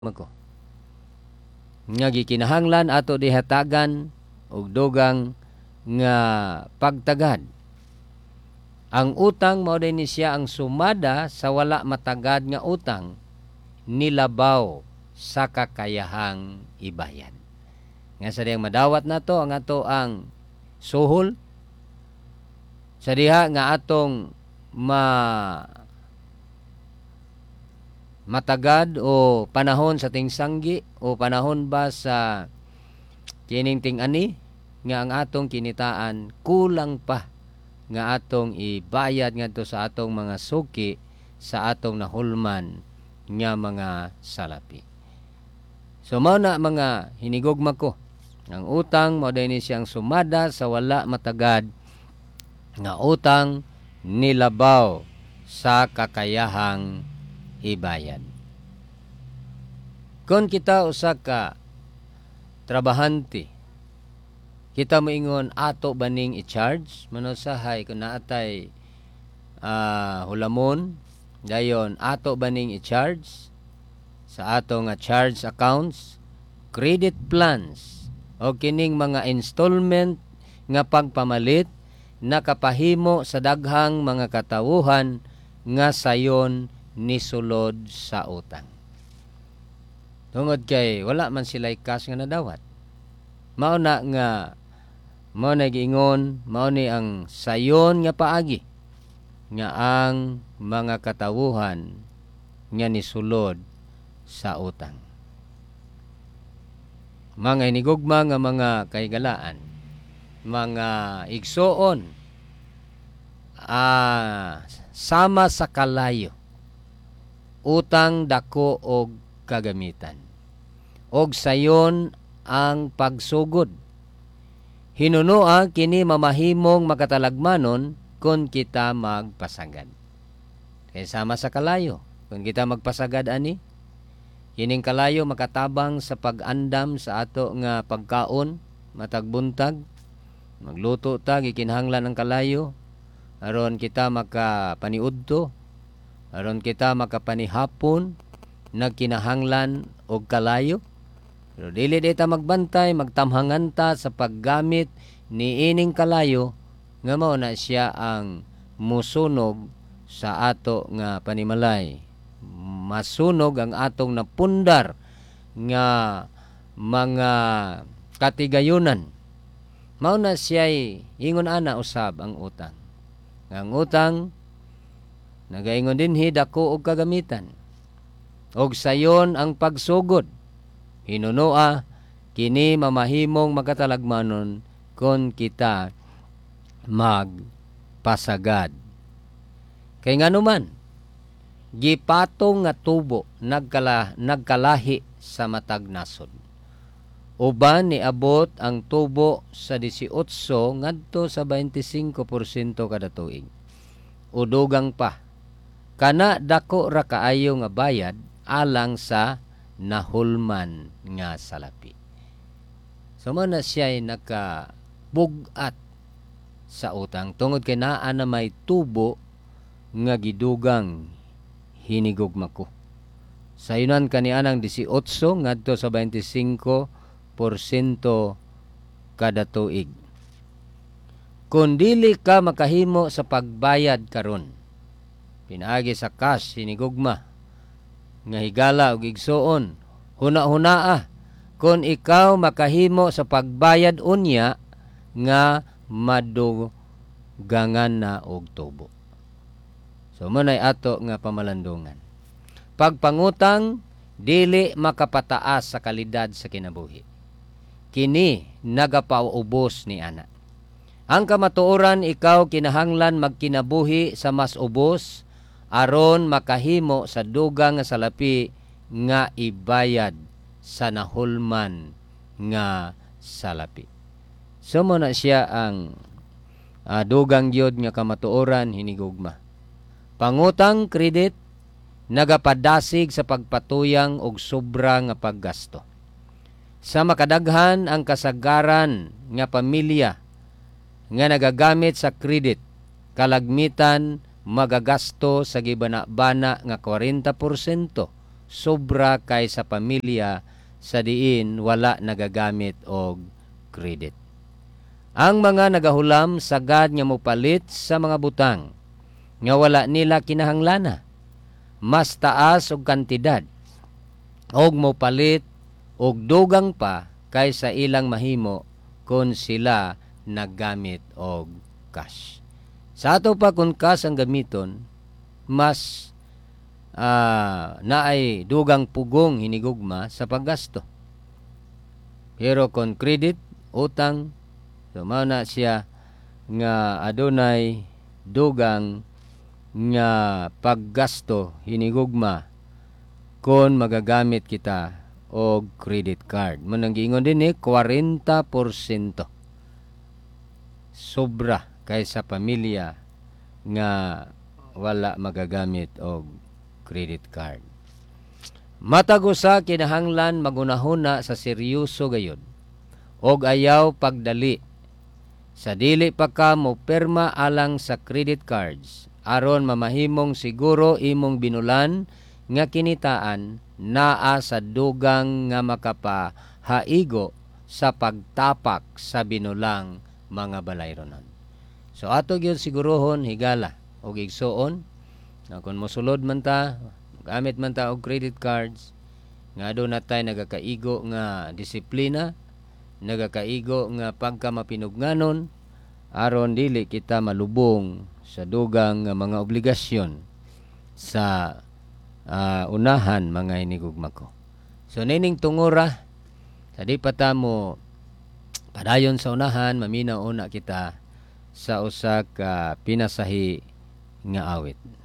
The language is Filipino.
Mako. Nga gikinahanglan ato dihatagan og dugang nga pagtagad. Ang utang mao din siya ang sumada sa wala matagad nga utang nilabaw sa kakayahang ibayad. Nga sa diyang madawat nato ang ato ang suhol sa diha nga atong matagad o panahon sa tingsanggi o panahon ba sa kining ting-ani nga ang atong kinitaan kulang pa nga atong ibayad ngadto sa atong mga suki sa atong nahulman nga mga salapi. So mao na mga hinigugma ko. Ang utang mao dinhi siyang sumada sa wala matagad nga utang nilabaw sa kakayahang ibayad. Kung kita usa ka trabahante, kita moingon ato baning i-charge manusahay kung naatay hulamon dayon ato baning i-charge sa ato nga charge accounts, credit plans o kining mga installment nga pagpamalit nakapahimo sa daghang mga katawuhan nga sayon nisulod sa utang. Tungod kay wala man sila'y cash nga nadawat. Mao na nga mao na giingon, mao ni ang sayon nga paagi nga ang mga katawuhan nga nisulod sa utang. Mga hinigugma nga mga kaigalaan, mga igsoon, sama sa kalayo, utang dako og kagamitan, og sayon ang pagsugod. Hinunoa kini mamahimong makatalagmanon kung kita magpasagad. Kaya sama sa kalayo, kung kita magpasagad ani, kining kalayo makatabang sa pag-andam sa ato nga pagkaon, matagbuntag, magluto ta, gikinahanglan ang kalayo, aron kita makapaniudto, aron kita makapanihapon, nagkinahanglan og kalayo. Pero dili ta magbantay, magtamhangan ta sa paggamit ni ining kalayo nga mao na siya ang musunog sa ato nga panimalay. Masunog ang atong napundar nga mga katigayunan. Mao na siya'y ingon ana usab ang utang. Ang utang nagaingon dinhi dako og kagamitan. Og sayon ang pagsugod. Hinunoa kini mamahimong makatalagmanon kon kita magpasagad. Kay nganuman gipatong nga tubo nagkalahi sa matag nasod. Uban niabot ang tubo sa 18 ngadto sa 25% kada tuig. Udugang pa kana dako ra kaayo nga bayad alang sa nahulman nga salapi. So man na siya ay nakabugat sa utang tungod kay naa na may tubo nga gidugang hinigugma ko. Sayunan kanianang 18 ngadto sa 25% kada tuig. Kung dili ka makahimo sa pagbayad karon, pinaagi sa cash hinigugma nga higala og igsuon, huna-hunaa kung ikaw makahimo sa pagbayad unya nga madugangan na og tubo. So manay ato nga pamalandungan. Pagpangutang dili makapataas sa kalidad sa kinabuhi. Kini nagapaubos ni ana. Ang kamatuoran ikaw kinahanglan magkinabuhi sa mas ubos aron makahimo sa dugang nga salapi nga ibayad sa nahulman nga salapi. So mo na siya ang dugang gyud nga kamatuoran hinigugma. Pangutang kredit nagapadasig sa pagpatuyang og sobra nga paggasto. Sa makadaghan ang kasagaran nga pamilya nga nagagamit sa kredit, kalagmitan magagasto sa gibana-bana nga 40% sobra kay sa pamilya sa diin wala nagagamit og credit. Ang mga nagahulam sagad nga mopalit sa mga butang nga wala nila kinahanglana, mas taas og kantidad, og mopalit og dugang pa kaysa ilang mahimo kung sila naggamit og cash. Sa ato pa kung cash ang gamiton, mas naay dugang pugong hinigugma sa paggasto. Pero kung credit, utang, so mao na siya nga adunay dugang nga paggasto hinigugma kung magagamit kita og credit card. Manang giingon din 40% sobra kaysa pamilya nga wala magagamit og credit card. Matag usa kinahanglan magunahuna sa seryoso gayud og ayaw pagdali sa dili pa ka mo perma alang sa credit cards aron mamahimong siguro imong binulan nga kinitaan naa sa dugang nga makapahaigo sa pagtapak sa binulang mga balayronon. So ato gyud sigurohon higala og igsuon na kung mosulod man ta, gamit man ta og credit cards, nga doon natay nagakaigo nga disiplina, nagakaigo nga pagkamapinugnanon, aron dili kita malubong sa dugang nga mga obligasyon sa unahan mga hinigugma ko. So nining tungura, sa di pa ta mo padayon sa unahan, maminaw una kita sa usa ka pinasahi nga awit.